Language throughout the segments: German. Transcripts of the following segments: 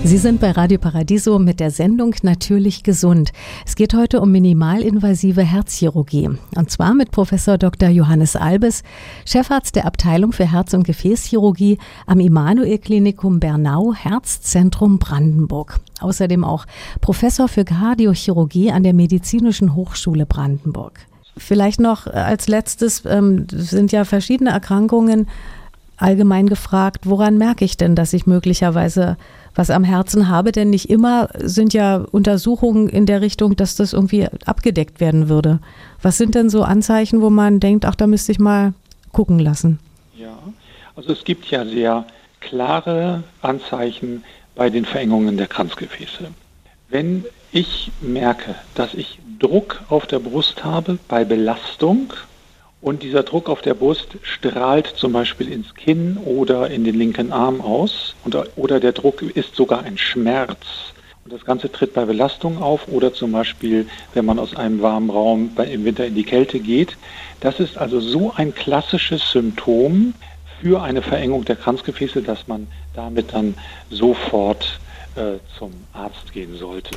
Sie sind bei Radio Paradiso mit der Sendung Natürlich gesund. Es geht heute um minimalinvasive Herzchirurgie. Und zwar mit Professor Dr. Johannes Albes, Chefarzt der Abteilung für Herz- und Gefäßchirurgie am Immanuel-Klinikum Bernau, Herzzentrum Brandenburg. Außerdem auch Professor für Kardiochirurgie an der Medizinischen Hochschule Brandenburg. Vielleicht noch als letztes, sind ja verschiedene Erkrankungen allgemein gefragt, woran merke ich denn, dass ich möglicherweise was am Herzen habe? Denn nicht immer sind ja Untersuchungen in der Richtung, dass das irgendwie abgedeckt werden würde. Was sind denn so Anzeichen, wo man denkt, ach, da müsste ich mal gucken lassen? Ja, also es gibt ja sehr klare Anzeichen bei den Verengungen der Kranzgefäße. Wenn ich merke, dass ich Druck auf der Brust habe bei Belastung, und dieser Druck auf der Brust strahlt zum Beispiel ins Kinn oder in den linken Arm aus. Oder der Druck ist sogar ein Schmerz. Und das Ganze tritt bei Belastung auf oder zum Beispiel, wenn man aus einem warmen Raum im Winter in die Kälte geht. Das ist also so ein klassisches Symptom für eine Verengung der Kranzgefäße, dass man damit dann sofort zum Arzt gehen sollte.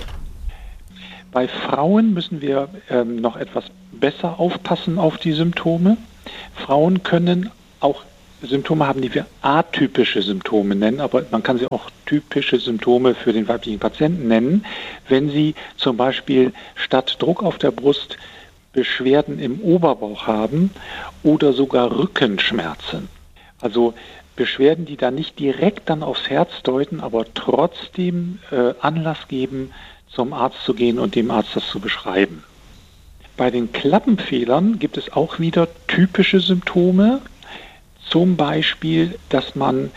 Bei Frauen müssen wir noch etwas besser aufpassen auf die Symptome. Frauen können auch Symptome haben, die wir atypische Symptome nennen, aber man kann sie auch typische Symptome für den weiblichen Patienten nennen, wenn sie zum Beispiel statt Druck auf der Brust Beschwerden im Oberbauch haben oder sogar Rückenschmerzen. Also Beschwerden, die dann nicht direkt dann aufs Herz deuten, aber trotzdem Anlass geben, zum Arzt zu gehen und dem Arzt das zu beschreiben. Bei den Klappenfehlern gibt es auch wieder typische Symptome, zum Beispiel, dass man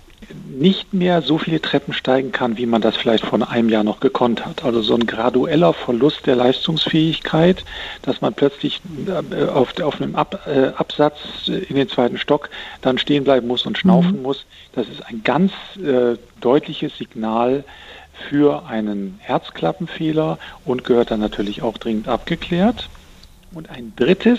nicht mehr so viele Treppen steigen kann, wie man das vielleicht vor einem Jahr noch gekonnt hat. Also so ein gradueller Verlust der Leistungsfähigkeit, dass man plötzlich auf einem Absatz in den zweiten Stock dann stehen bleiben muss und schnaufen muss. Das ist ein ganz deutliches Signal für einen Herzklappenfehler und gehört dann natürlich auch dringend abgeklärt. Und ein drittes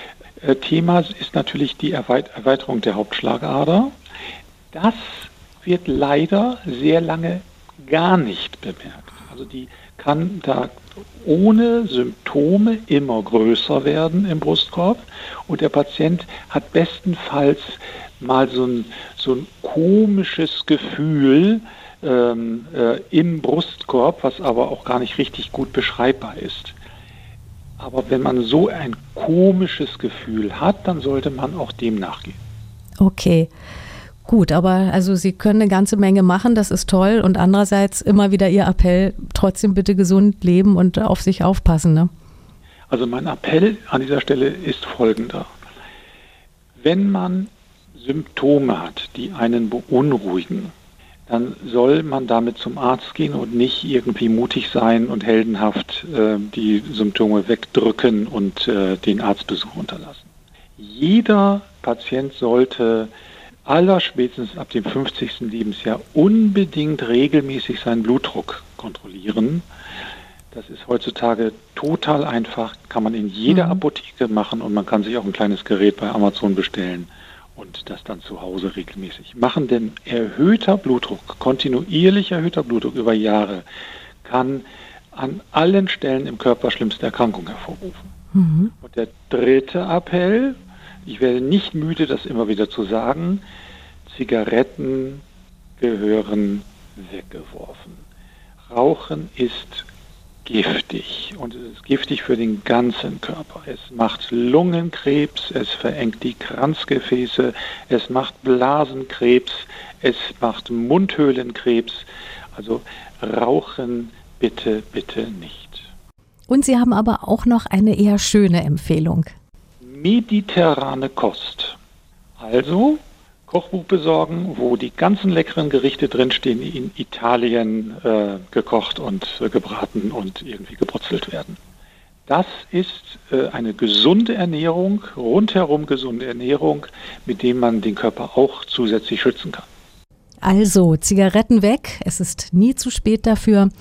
Thema ist natürlich die Erweiterung der Hauptschlagader. Das wird leider sehr lange gar nicht bemerkt. Also die kann da ohne Symptome immer größer werden im Brustkorb und der Patient hat bestenfalls mal so ein komisches Gefühl im Brustkorb, was aber auch gar nicht richtig gut beschreibbar ist. Aber wenn man so ein komisches Gefühl hat, dann sollte man auch dem nachgehen. Okay, gut, aber also Sie können eine ganze Menge machen, das ist toll. Und andererseits immer wieder Ihr Appell, trotzdem bitte gesund leben und auf sich aufpassen, ne? Also mein Appell an dieser Stelle ist folgender. Wenn man Symptome hat, die einen beunruhigen, dann soll man damit zum Arzt gehen und nicht irgendwie mutig sein und heldenhaft die Symptome wegdrücken und den Arztbesuch unterlassen. Jeder Patient sollte allerspätestens ab dem 50. Lebensjahr unbedingt regelmäßig seinen Blutdruck kontrollieren. Das ist heutzutage total einfach, kann man in jeder Apotheke machen und man kann sich auch ein kleines Gerät bei Amazon bestellen und das dann zu Hause regelmäßig machen, denn erhöhter Blutdruck, kontinuierlich erhöhter Blutdruck über Jahre, kann an allen Stellen im Körper schlimmste Erkrankungen hervorrufen. Und der dritte Appell, ich werde nicht müde, das immer wieder zu sagen, Zigaretten gehören weggeworfen. Rauchen ist giftig und es ist giftig für den ganzen Körper. Es macht Lungenkrebs, es verengt die Kranzgefäße, es macht Blasenkrebs, es macht Mundhöhlenkrebs. Also Rauchen bitte, bitte nicht. Und Sie haben aber auch noch eine eher schöne Empfehlung. Mediterrane Kost. Also Kochbuch besorgen, wo die ganzen leckeren Gerichte drinstehen, die in Italien gekocht und gebraten und irgendwie gebrutzelt werden. Das ist eine gesunde Ernährung, rundherum gesunde Ernährung, mit dem man den Körper auch zusätzlich schützen kann. Also Zigaretten weg, es ist nie zu spät dafür.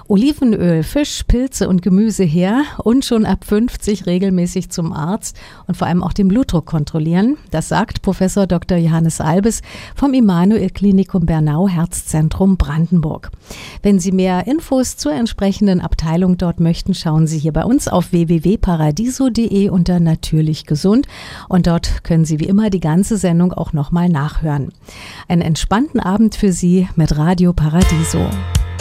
Olivenöl, Fisch, Pilze und Gemüse her und schon ab 50 regelmäßig zum Arzt und vor allem auch den Blutdruck kontrollieren. Das sagt Professor Dr. Johannes Albes vom Immanuel-Klinikum Bernau Herzzentrum Brandenburg. Wenn Sie mehr Infos zur entsprechenden Abteilung dort möchten, schauen Sie hier bei uns auf www.paradiso.de unter Natürlich gesund und dort können Sie wie immer die ganze Sendung auch nochmal nachhören. Einen entspannten Abend für Sie mit Radio Paradiso.